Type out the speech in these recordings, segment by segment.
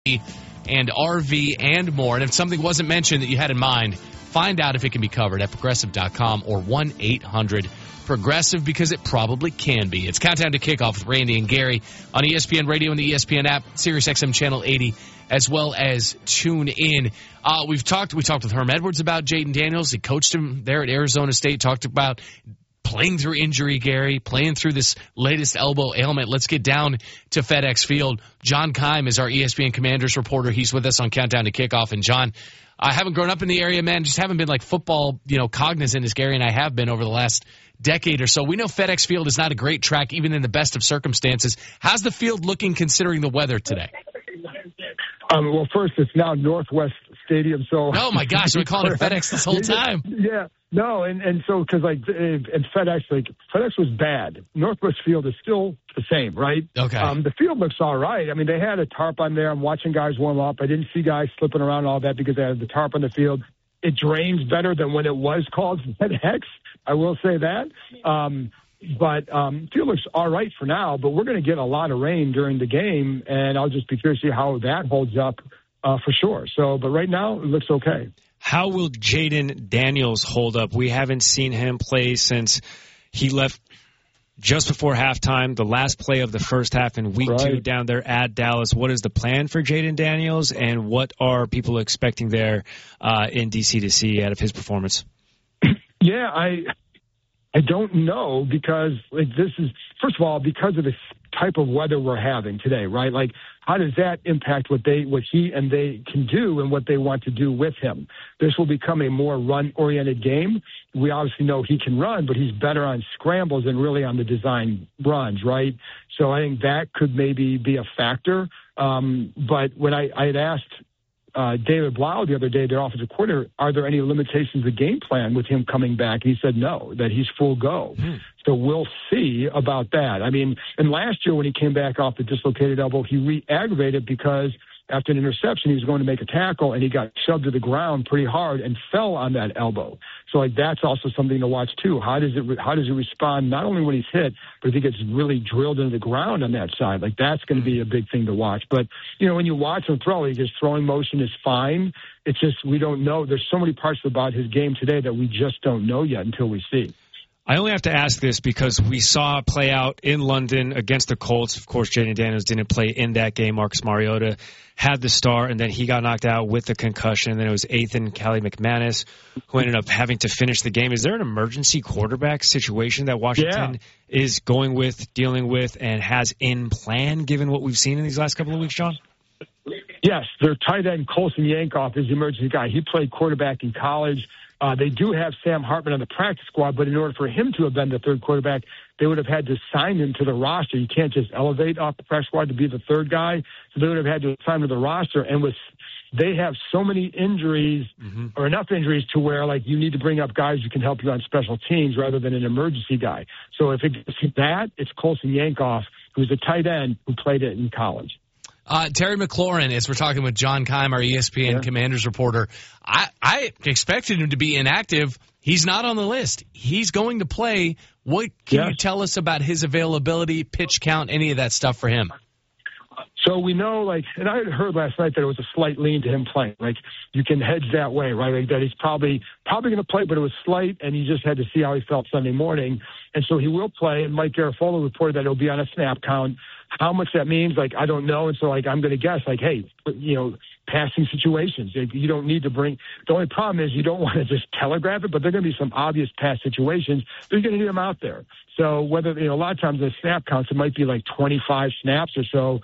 and RV and more. And if something wasn't mentioned that you had in mind, find out if it can be covered at Progressive.com or 1-800-PROGRESSIVE, because it probably can be. It's Countdown to Kickoff with Randy and Gary on ESPN Radio and the ESPN app, SiriusXM Channel 80, as well as Tune In. We talked with Herm Edwards about Jayden Daniels. He coached him there at Arizona State, talked about playing through injury, Gary, playing through this latest elbow ailment. Let's get down to FedEx Field. John Keim is our ESPN Commanders reporter. He's with us on Countdown to Kickoff. And John, I haven't grown up in the area, man. Just haven't been like football, cognizant as Gary and I have been over the last decade or so. We know FedEx Field is not a great track, even in the best of circumstances. How's the field looking considering the weather today? Well, first, it's now Northwest Stadium, so... Oh, my gosh, we're calling it FedEx this whole time. Yeah, no, and so, because, and FedEx was bad. Northwest Field is still the same, right? Okay. The field looks all right. I mean, they had a tarp on there. I'm watching guys warm up. I didn't see guys slipping around and all that because they had the tarp on the field. It drains better than when it was called FedEx. I will say that. But field looks all right for now, but we're going to get a lot of rain during the game, and I'll just be curious to see how that holds up for sure. So, but right now, it looks okay. How will Jayden Daniels hold up? We haven't seen him play since he left just before halftime, the last play of the first half in week 2 down there at Dallas. What is the plan for Jayden Daniels, and what are people expecting there in D.C. to see out of his performance? Yeah, I don't know, because this is, first of all, because of the type of weather we're having today, right? Like, how does that impact what he and they can do and what they want to do with him? This will become a more run-oriented game. We obviously know he can run, but he's better on scrambles than really on the design runs, right? So I think that could maybe be a factor. But when I had asked David Blau the other day, their offensive coordinator, are there any limitations to the game plan with him coming back? He said no, that he's full go. So we'll see about that. I mean, and last year when he came back off the dislocated elbow, he re-aggravated because after an interception, he was going to make a tackle, and he got shoved to the ground pretty hard and fell on that elbow. So, that's also something to watch, too. How does it respond, not only when he's hit, but if he gets really drilled into the ground on that side? That's going to be a big thing to watch. But, when you watch him throw, his throwing motion is fine. It's just we don't know. There's so many parts about his game today that we just don't know yet until we see. I only have to ask this because we saw it play out in London against the Colts. Of course, Jayden Daniels didn't play in that game. Marcus Mariota had the start, and then he got knocked out with the concussion. And then it was Ethan Callie McManus who ended up having to finish the game. Is there an emergency quarterback situation that Washington is dealing with, and has in plan, given what we've seen in these last couple of weeks, John? Yes, their tight end, Colson Yankoff, is the emergency guy. He played quarterback in college. They do have Sam Hartman on the practice squad, but in order for him to have been the third quarterback, they would have had to sign him to the roster. You can't just elevate off the practice squad to be the third guy. So they would have had to sign him to the roster. And they have so many injuries, or enough injuries to where, you need to bring up guys who can help you on special teams rather than an emergency guy. So if it's that, it's Colson Yankoff, who's a tight end who played it in college. Terry McLaurin, as we're talking with John Keim, our ESPN Commanders reporter, I expected him to be inactive. He's not on the list. He's going to play. What can you tell us about his availability, pitch count, any of that stuff for him? So we know, and I had heard last night that it was a slight lean to him playing. You can hedge that way, right? That he's probably going to play, but it was slight, and he just had to see how he felt Sunday morning. And so he will play, and Mike Garafolo reported that it'll be on a snap count. How much that means, I don't know. And so, I'm going to guess, hey, passing situations. You don't need to bring – the only problem is you don't want to just telegraph it, but there are going to be some obvious pass situations. They're going to need them out there. So whether, a lot of times the snap counts, it might be 25 snaps or so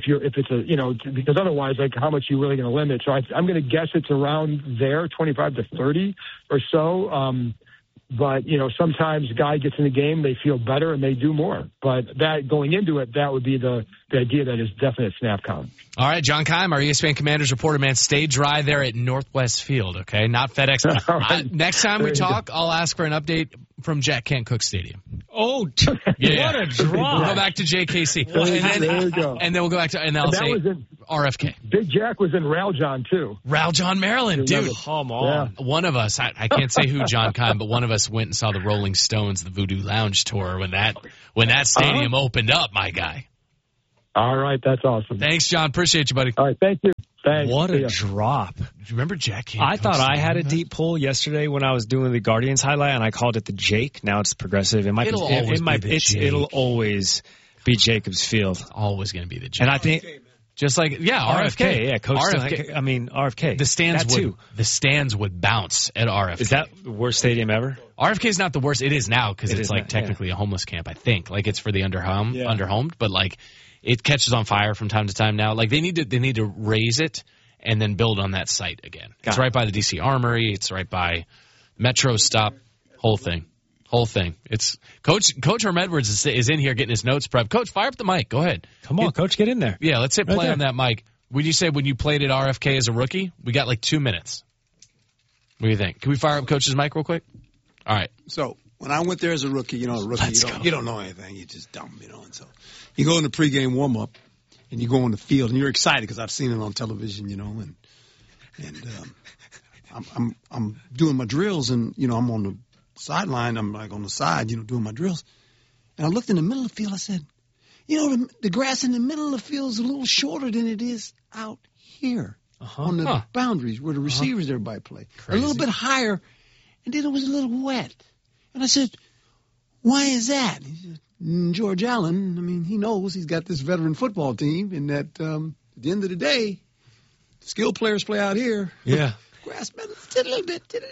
because otherwise, how much are you really going to limit? So I'm going to guess it's around there, 25 to 30 or so. But, sometimes a guy gets in the game, they feel better, and they do more. But that going into it, that would be the idea that is definite snap count. All right, John Keim, our ESPN Commanders reporter, man, stay dry there at Northwest Field, okay? Not FedEx. Right. Next time we talk, I'll ask for an update from Jack Kent Cooke Stadium. Oh, what a draw. We'll go back to JKC. There you go. And then we'll go back to, and I'll say RFK. Big Jack was in Raljon, too. Raljon, Maryland, dude. Come on. Yeah. One of us, I can't say who, John Keim, but one of us went and saw the Rolling Stones, the Voodoo Lounge tour when that stadium opened up, my guy. All right, that's awesome. Thanks, John. Appreciate you, buddy. All right, thank you. Thanks. What See a ya. drop. Do you remember Jack? I thought I had a deep pull yesterday when I was doing the Guardians highlight, and I called it the Jake. Now it's Progressive. It might It'll be, always it might, be the Jake. It'll always be Jacobs Field. Always going to be the Jake. And I think just like RFK. Yeah, Coach. RFK. RFK. The stands would bounce at RFK. Is that the worst stadium ever? RFK is not the worst. It is now because It it's is like now, technically a homeless camp. I think like it's for the Yeah. underhomed, but like it catches on fire from time to time now. Like they need to raise it and then build on that site again. It's right by the DC Armory. It's right by Metro stop. Whole thing. It's Coach Herm Edwards is in here getting his notes prepped. Coach, fire up the mic. Go ahead. Come on, Coach, get in there. Yeah, let's hit Right play there. on that mic. Would you say when you played at RFK as a rookie? We got like 2 minutes. What do you think? Can we fire up Coach's mic real quick? All right. So when I went there as a rookie, you don't know anything. You're just dumb, And so you go in the pregame warm up and you go on the field and you're excited because I've seen it on television, and I'm doing my drills and I'm on the sideline. I'm like on the side, doing my drills. And I looked in the middle of the field. I said, the grass in the middle of the field is a little shorter than it is out here on the boundaries where the receivers everybody play. Crazy. A little bit higher, and then it was a little wet. And I said, why is that? He said, George Allen, he knows he's got this veteran football team, and that at the end of the day, skilled players play out here. Yeah. Grass metal, a little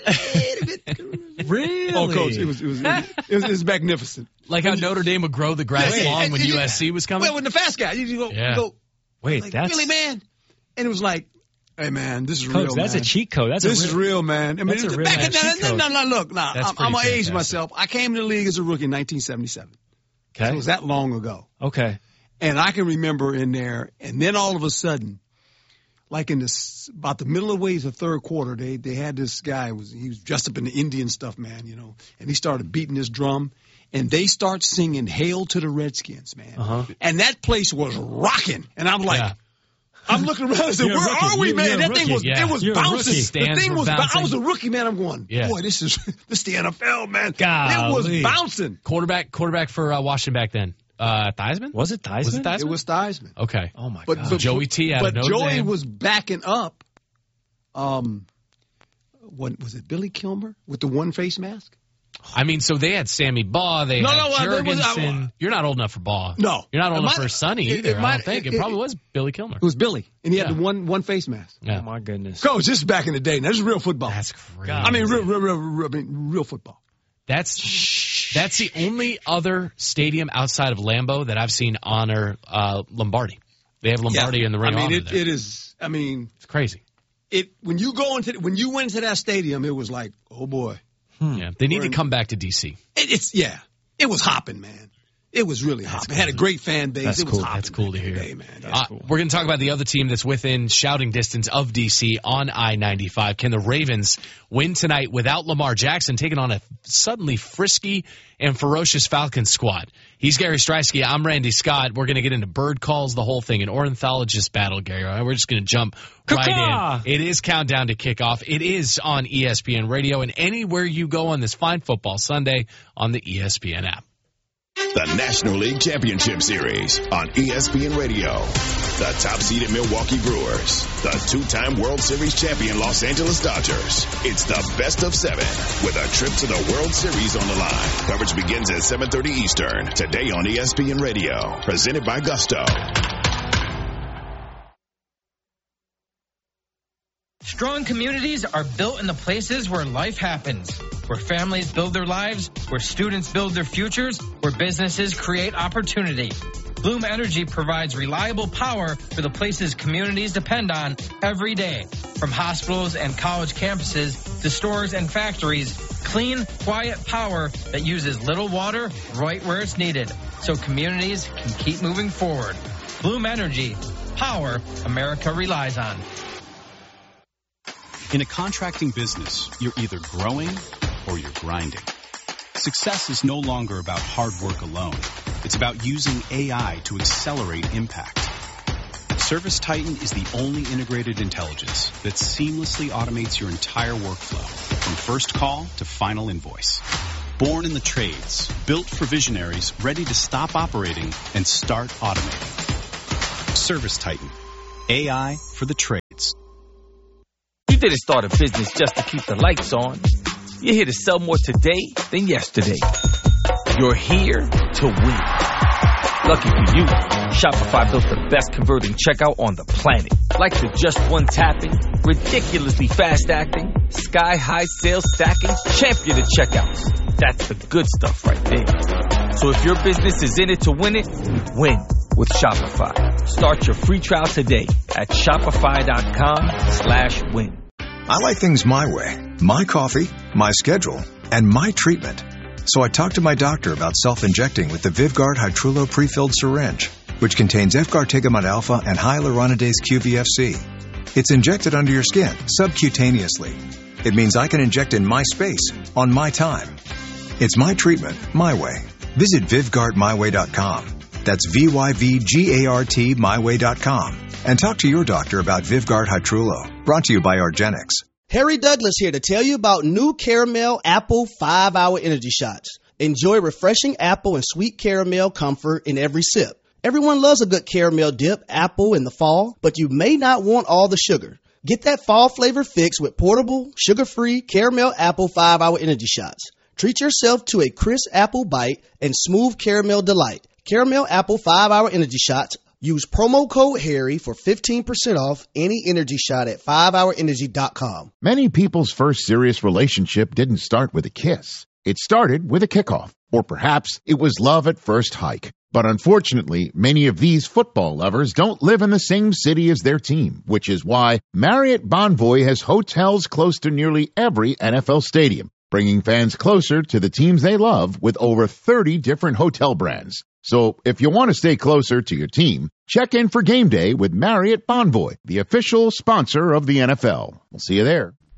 bit. Really? Oh, Coach, it was magnificent. Like how Notre Dame would grow the grass long when USC was coming? Well, when the fast guy, you go, Wait, like, that's really, man? And it was like, hey, man, this is Coach, real, that's man. a cheat code. This is real, man. That's a real man cheat code. No, look, That's I'm pretty going to age fantastic. myself. I came to the league as a rookie in 1977. Okay. So it was that long ago. Okay. And I can remember in there, and then all of a sudden, like in about the middle of the way of the third quarter, they had this guy, he was dressed up in the Indian stuff, man, and he started beating his drum, and they start singing Hail to the Redskins, man. And that place was rocking. And I'm like, Yeah. I'm looking around and said, You're a where rookie. are we, You're man? a That thing rookie. was, Yeah. it was You're a bouncing. rookie. The Stands thing were was, I bouncing. was a rookie, man. I'm going, Yeah. boy, this is the NFL, man. Golly. It was bouncing. Quarterback for Washington back then. Theismann? Was it Theismann? Was it Theismann? It was Theismann. Okay. Oh, my But, God. but Joey T out of But Notre Joey Dame. was backing up. What was it? Billy Kilmer with the one face mask? So they had Sammy Baugh. They No, had no, there was- Jurgensen. You're not old enough for Baugh. No. You're not old It enough might- for Sonny it- either. it I might- don't think. It it- probably was Billy Kilmer. It was Billy, and he had Yeah. the one face mask. Yeah. Oh, my goodness. Coach, this is back in the day. Now, this is real football. That's crazy. I mean, real football. That's the only other stadium outside of Lambeau that I've seen honor Lombardi. They have Lombardi in the ring. it is. It's crazy. When you went into that stadium, it was like, oh boy. Yeah, they need to come back to DC. It was hopping, man. It was really hopping. It had a great fan base. That's It was cool. hopping. That's cool to hear. Hey, man. We're going to talk about the other team that's within shouting distance of DC on I-95. Can the Ravens win tonight without Lamar Jackson taking on a suddenly frisky and ferocious Falcons squad? He's Gary Streisky. I'm Randy Scott. We're going to get into bird calls, the whole thing, an ornithologist battle, Gary. We're just going to jump right in. It is countdown to kickoff. It is on ESPN Radio and anywhere you go on this fine football Sunday on the ESPN app. The National League Championship Series on ESPN Radio. The top seeded Milwaukee Brewers. The two-time World Series champion Los Angeles Dodgers. It's the best of 7 with a trip to the World Series on the line. Coverage begins at 7:30 Eastern. Today on ESPN Radio. Presented by Gusto. Strong communities are built in the places where life happens, where families build their lives, where students build their futures, where businesses create opportunity. Bloom Energy provides reliable power for the places communities depend on every day. From hospitals and college campuses to stores and factories, clean, quiet power that uses little water right where it's needed, so communities can keep moving forward. Bloom Energy, power America relies on. In a contracting business, you're either growing or you're grinding. Success is no longer about hard work alone. It's about using AI to accelerate impact. ServiceTitan is the only integrated intelligence that seamlessly automates your entire workflow, from first call to final invoice. Born in the trades, built for visionaries ready to stop operating and start automating. ServiceTitan. AI for the trades. You didn't start a business just to keep the lights on. You're here to sell more today than yesterday. You're here to win. Lucky for you, Shopify built the best converting checkout on the planet. Like the just one tapping, ridiculously fast acting, sky-high sales stacking, champion of checkouts. That's the good stuff right there. So if your business is in it to win it, win with Shopify. Start your free trial today at shopify.com/win. I like things my way. My coffee, my schedule, and my treatment. So I talked to my doctor about self-injecting with the Vyvgart Hytrulo prefilled syringe, which contains Efgartigimod alpha and hyaluronidase QVFC. It's injected under your skin, subcutaneously. It means I can inject in my space, on my time. It's my treatment, my way. Visit VyvgartMyWay.com. That's VYVGART myway.com. And talk to your doctor about Vyvgart Hytrulo. Brought to you by argenx. Harry Douglas here to tell you about new Caramel Apple 5-Hour Energy Shots. Enjoy refreshing apple and sweet caramel comfort in every sip. Everyone loves a good caramel dip apple in the fall, but you may not want all the sugar. Get that fall flavor fix with portable, sugar-free Caramel Apple 5-Hour Energy Shots. Treat yourself to a crisp apple bite and smooth caramel delight. Caramel Apple 5-Hour Energy Shots. Use promo code Harry for 15% off any energy shot at 5hourenergy.com. Many people's first serious relationship didn't start with a kiss. It started with a kickoff. Or perhaps it was love at first hike. But unfortunately, many of these football lovers don't live in the same city as their team, which is why Marriott Bonvoy has hotels close to nearly every NFL stadium, bringing fans closer to the teams they love with over 30 different hotel brands. So if you want to stay closer to your team, check in for game day with Marriott Bonvoy, the official sponsor of the NFL. We'll see you there.